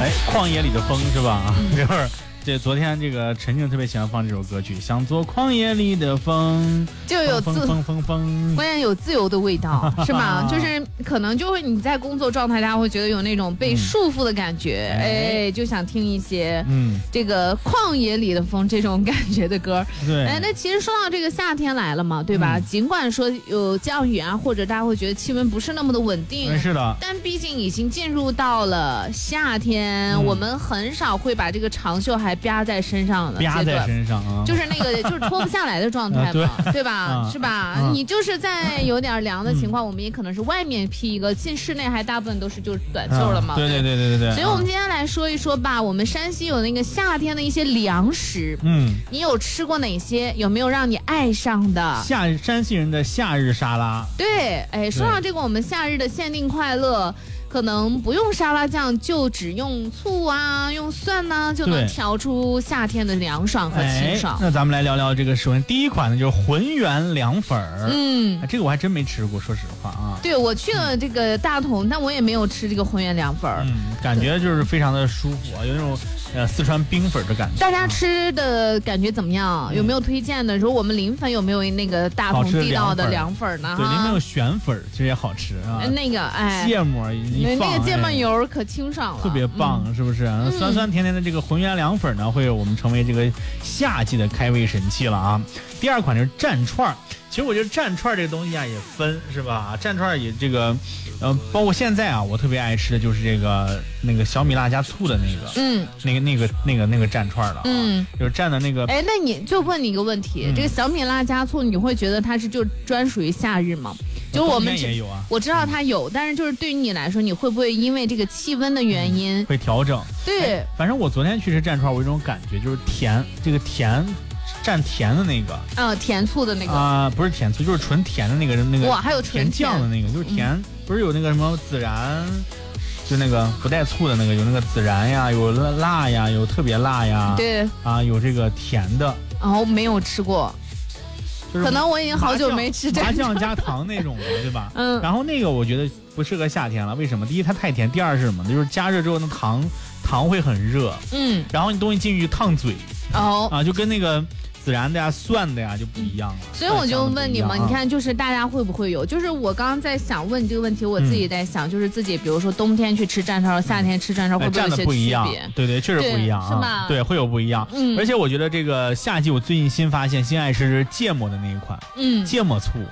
哎，旷野里的风是吧？这会儿。这昨天这个陈静特别喜欢放这首歌曲，想做旷野里的风， 就有风， 关键有自由的味道，是吗？就是可能就会你在工作状态，大家会觉得有那种被束缚的感觉，哎，就想听一些这个旷野里的风这种感觉的歌。 对， 哎，那其实说到这个夏天来了嘛，对吧？尽管说有降雨啊，或者大家会觉得气温不是那么的稳定， 是的， 但毕竟已经进入到了夏天，我们很少会把这个长袖还啪在身上的， 啪在身上啊， 就是那个就是脱不下来的状态嘛，对吧？是吧？你就是在有点凉的情况，我们也可能是外面披一个，进室内还大部分都是就是短袖了嘛。 对。 所以我们今天来说一说吧，我们山西有那个夏天的一些粮食，你有吃过哪些？有没有让你爱上的？ 山西人的夏日沙拉。 对，哎，说到这个，我们夏日的限定快乐。可能不用沙拉酱，就只用醋啊，用蒜呢，就能调出夏天的凉爽和清爽。 那咱们来聊聊这个，首先第一款呢就是浑源凉粉儿。这个我还真没吃过，说实话啊。 对，我去了这个大同，但我也没有吃这个浑源凉粉儿。 感觉就是非常的舒服啊，有那种四川冰粉的感觉。 大家吃的感觉怎么样？有没有推荐的？说我们临汾有没有那个大同地道的凉粉呢？ 对，临汾有旋粉，其实也好吃啊。 那个芥末那个芥末油可清爽了， 特别棒，是不是？酸酸甜甜的这个浑源凉粉呢，会我们成为这个夏季的开胃神器了啊。第二款就是蘸串，其实我觉得蘸串这个东西啊也分是吧？蘸串也这个，包括现在啊，我特别爱吃的就是这个那个小米辣加醋的那个，那个蘸串了，就是蘸的那个。 哎，那你就问你一个问题，这个小米辣加醋，你会觉得它是就专属于夏日吗？就是我们也有啊， 我知道它有，但是就是对于你来说，你会不会因为这个气温的原因会调整？ 对， 反正我昨天去吃蘸串，我有一种感觉，就是这个甜蘸甜的那个， 甜醋的那个啊，不是甜醋，就是纯甜的那个。 哇，还有纯甜酱的那个，就是甜，不是有那个什么孜然，就那个不带醋的那个，有那个孜然呀，有辣呀，有特别辣呀， 对啊，有这个甜的。 哦，没有吃过。可能我已经好久没吃麻酱加糖那种的，对吧？然后那个我觉得不适合夏天了，为什么？第一它太甜，第二是什么？就是加热之后那糖会很热，然后你东西进去就烫嘴，就跟那个孜然的呀、蒜的呀就不一样了。 所以我就问你们，你看，就是大家会不会有？就是我刚刚在想问你这个问题，我自己在想，就是自己比如说冬天去吃蘸串，夏天吃蘸串会不会有些区别？ 不一样，对，确实不一样啊， 是吧？ 对，会有不一样。而且我觉得这个夏季我最近新发现新爱吃是芥末的那一款，芥末醋。